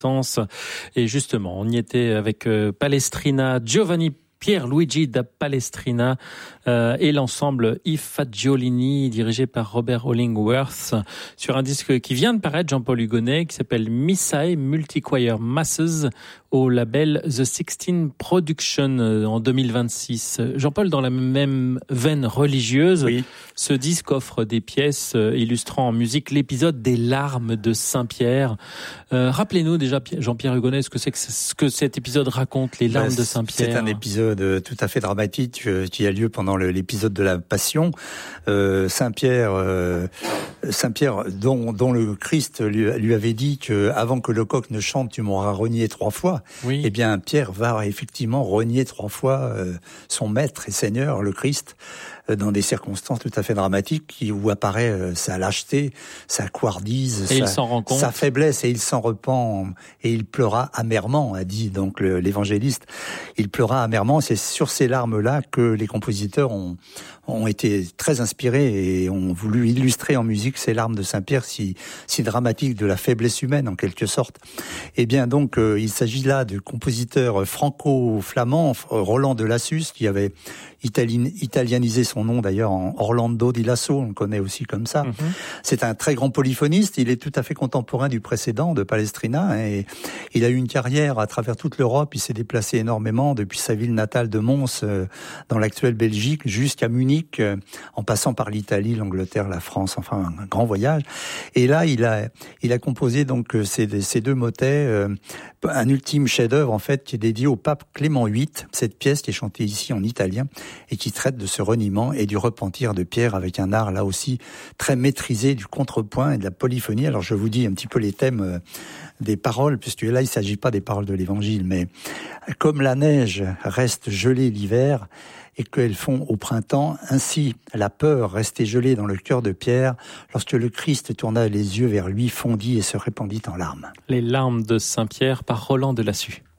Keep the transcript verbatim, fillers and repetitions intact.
Et justement, on y était avec euh, Palestrina, Giovanni Pierluigi da Palestrina euh, et l'ensemble I Fagiolini dirigé par Robert Hollingworth sur un disque qui vient de paraître, Jean-Paul Hugonnet, qui s'appelle Missae Multichoir Masses au label The Sixteen Production euh, en deux mille vingt-six. Jean-Paul, dans la même veine religieuse, oui. Ce disque offre des pièces euh, illustrant en musique l'épisode des larmes de Saint-Pierre. Euh, rappelez-nous déjà, Jean-Pierre Hugonnet, ce que c'est que ce que cet épisode raconte, les larmes bah, de Saint-Pierre. C'est un épisode tout à fait dramatique qui a lieu pendant le, l'épisode de la Passion. Euh, Saint-Pierre, euh, Saint-Pierre, dont, dont le Christ lui, lui avait dit que avant que le coq ne chante, tu m'auras renié trois fois. Oui. Eh bien, Pierre va effectivement renier trois fois euh, son maître et Seigneur, le Christ, euh, dans des circonstances tout à fait dramatiques où apparaît euh, sa lâcheté, sa couardise, et sa, il s'en rend compte. sa faiblesse, et il s'en repent et il pleura amèrement, a dit donc le, l'évangéliste. Il pleura amèrement. C'est sur ces larmes-là que les compositeurs ont, ont été très inspirés et ont voulu illustrer en musique ces larmes de Saint-Pierre si, si dramatiques, de la faiblesse humaine en quelque sorte. Eh bien donc, euh, il s'agit là de compositeurs franco-flamands, Roland de Lassus, qui avait italien, italianisé son nom d'ailleurs en Orlando di Lasso, on le connaît aussi comme ça. Mm-hmm. C'est un très grand polyphoniste, il est tout à fait contemporain du précédent, de Palestrina, et il a eu une carrière à travers toute l'Europe, il s'est déplacé énormément depuis sa ville natale de Mons, euh, dans l'actuelle Belgique, jusqu'à Munich, euh, en passant par l'Italie, l'Angleterre, la France, enfin un grand voyage. Et là, il a, il a composé donc ces, ces deux motets, euh, un ultime chef-d'œuvre en fait qui est dédié au pape Clément huit, cette pièce qui est chantée ici en italien et qui traite de ce reniement et du repentir de Pierre avec un art là aussi très maîtrisé du contrepoint et de la polyphonie. Alors je vous dis un petit peu les thèmes euh, des paroles, puisque là il ne s'agit pas des paroles de l'Évangile, mais comme la neige reste gelée l'hiver et qu'elles font au printemps, ainsi la peur restait gelée dans le cœur de Pierre lorsque le Christ tourna les yeux vers lui, fondit et se répandit en larmes. Les larmes de Saint-Pierre par Roland de Lassus.